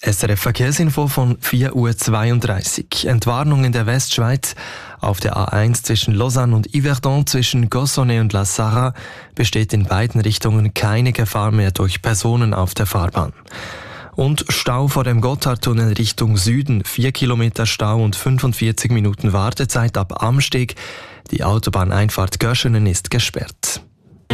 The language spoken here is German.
SRF Verkehrsinfo von 4:32 Uhr. Entwarnung in der Westschweiz. Auf der A1 zwischen Lausanne und Yverdon, zwischen Gossonay und La Sarre besteht in beiden Richtungen keine Gefahr mehr durch Personen auf der Fahrbahn. Und Stau vor dem Gotthardtunnel Richtung Süden, 4 Kilometer Stau und 45 Minuten Wartezeit ab Amsteg. Die Autobahneinfahrt Göschenen ist gesperrt.